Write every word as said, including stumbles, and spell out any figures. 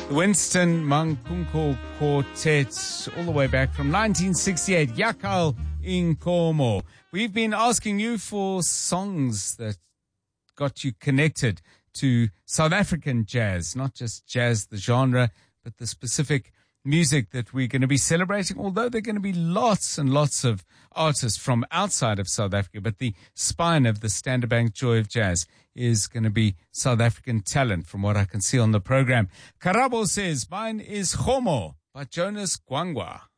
The Winston Mankunko Quartet, all the way back from nineteen sixty-eight, Yakal Inkomo. We've been asking you for songs that got you connected to South African jazz, not just jazz, the genre, but the specific music that we're going to be celebrating, although there are going to be lots and lots of artists from outside of South Africa, but the spine of the Standard Bank Joy of Jazz is going to be South African talent, from what I can see on the program. Karabo says, mine is Homo by Jonas Gwangwa.